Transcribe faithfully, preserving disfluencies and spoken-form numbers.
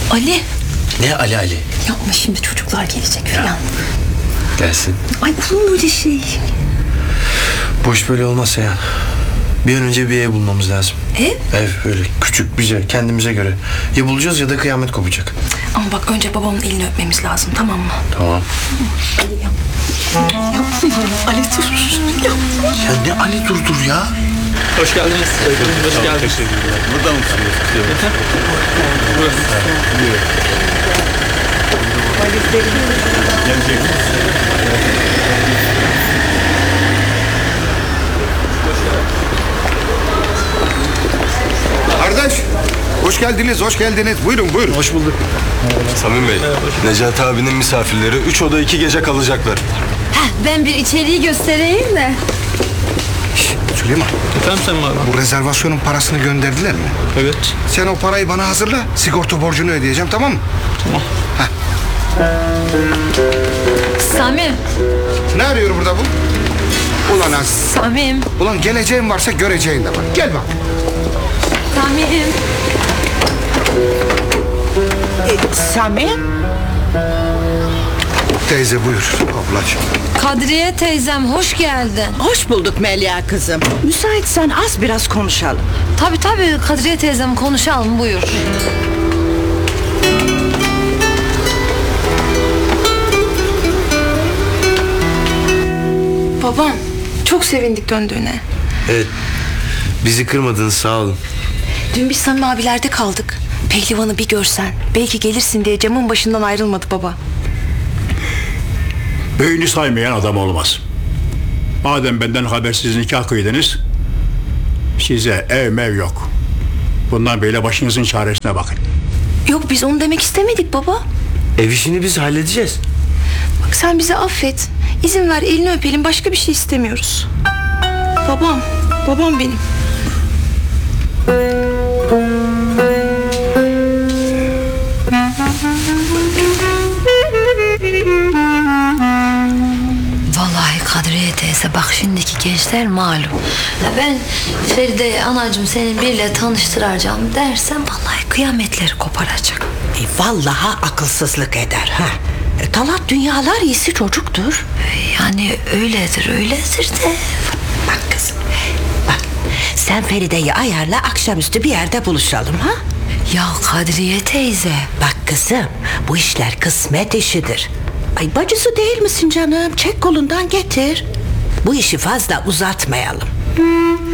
Ali. Ne Ali Ali? Yapma şimdi, çocuklar gelecek falan. Gelsin. Ay olur mu öyle şey? Bu iş böyle olmaz ya. Bir an önce bir ev bulmamız lazım. Ev? Ev böyle küçük, bize, kendimize göre. Ya bulacağız ya da kıyamet kopacak. Ama bak önce babamın elini öpmemiz lazım, tamam mı? Tamam. Ali yap. Yapma Ali dur. Yapma. Ya ne Ali dur dur ya? Hoş geldiniz. Hoş geldiniz. Burada mısınız? Kardeş, hoş geldiniz, hoş geldiniz. Buyurun, buyurun. Hoş bulduk. Samim Bey, Necati abinin misafirleri üç oda iki gece kalacaklar. Heh, ben bir içeriği göstereyim de. Süleyman, Efendim Samim abi? bu rezervasyonun parasını gönderdiler mi? Evet. Sen o parayı bana hazırla, sigorta borcunu ödeyeceğim, tamam mı? Samim, Ne arıyor burada bu? Ulan az. Samim, Ulan geleceğin varsa göreceğin de var. Gel bak. Samim. Samim, Teyze buyur, ablacığım. Kadriye teyzem hoş geldin. hoş bulduk Melia kızım. Müsaitsen az biraz konuşalım. Tabii tabii Kadriye teyzem, konuşalım, buyur. Babam, çok sevindik döndüğüne. Evet. Bizi kırmadınız, sağ olun. Dün biz Samim abilerde kaldık. Pehlivanı bir görsen, belki gelirsin diye camın başından ayrılmadı baba. Büyüğünü saymayan adam olmaz. Madem benden habersiz nikah kıydınız, size ev mev yok. Bundan böyle başınızın çaresine bakın. Yok, biz onu demek istemedik baba. Ev işini biz halledeceğiz. Bak sen bizi affet. İzin ver, elini öpelim, başka bir şey istemiyoruz. Babam, babam benim. Vallahi Kadriye teyze, bak şimdiki gençler malum. Ben Feride'ye anacığım senin biriyle tanıştıracağım dersem vallahi kıyametleri koparacak. E, vallahi akılsızlık eder ha. E, Talat dünyalar iyisi çocuktur. Yani öyledir öyledir de. Bak kızım, bak sen Feride'yi ayarla, akşamüstü bir yerde buluşalım ha. Ya Kadriye teyze. Bak kızım, bu işler kısmet işidir. Ay bacısı değil misin canım? Çek kolundan getir. Bu işi fazla uzatmayalım.